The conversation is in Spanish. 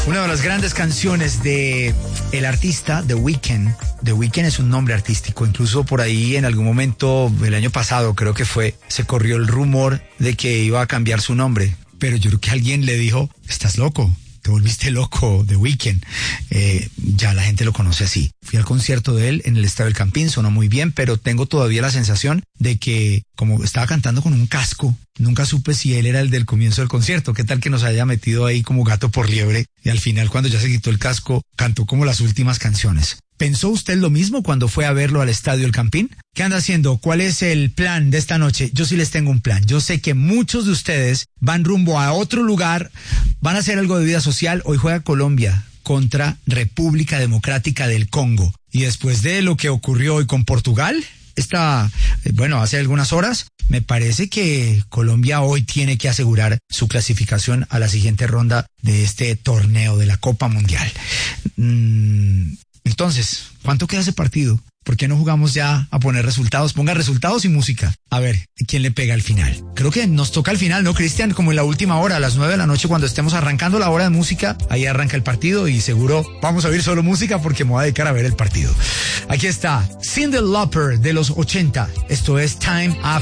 Una de las grandes canciones de el artista The Weeknd. The Weeknd es un nombre artístico. Incluso por ahí en algún momento, el año pasado creo que fue, se corrió el rumor de que iba a cambiar su nombre. Pero yo creo que alguien le dijo, estás loco, te volviste loco, The Weeknd. Ya la gente lo conoce así. Fui al concierto de él en el Estadio del Campín, sonó muy bien, pero tengo todavía la sensación de que como estaba cantando con un casco, nunca supe si él era el del comienzo del concierto. ¿Qué tal que nos haya metido ahí como gato por liebre? Y al final, cuando ya se quitó el casco, cantó como las últimas canciones. ¿Pensó usted lo mismo cuando fue a verlo al Estadio del Campín? ¿Qué anda haciendo? ¿Cuál es el plan de esta noche? Yo sí les tengo un plan. Yo sé que muchos de ustedes van rumbo a otro lugar, van a hacer algo de vida social. Hoy juega Colombia contra República Democrática del Congo. Y después de lo que ocurrió hoy con Portugal, hace algunas horas, me parece que Colombia hoy tiene que asegurar su clasificación a la siguiente ronda de este torneo de la Copa Mundial. Entonces, ¿cuánto queda ese partido? ¿Por qué no jugamos ya a poner resultados? Ponga resultados y música. A ver, ¿quién le pega al final? Creo que nos toca al final, ¿no, Cristian? Como en la última hora, a las 9 de la noche, cuando estemos arrancando la hora de música, ahí arranca el partido y seguro vamos a oír solo música porque me voy a dedicar a ver el partido. Aquí está, Cyndi Lauper de los 80. Esto es Time After